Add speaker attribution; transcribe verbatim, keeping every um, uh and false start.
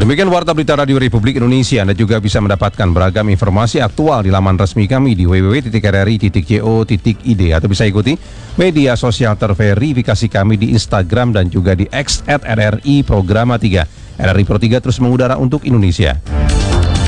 Speaker 1: Demikian Warta Berita Radio Republik Indonesia. Anda juga bisa mendapatkan beragam informasi aktual di laman resmi kami di w w w titik r r i titik co titik i d atau bisa ikuti media sosial terverifikasi kami di Instagram dan juga di X at r r i Programa tiga. R R I Pro tiga terus mengudara untuk Indonesia.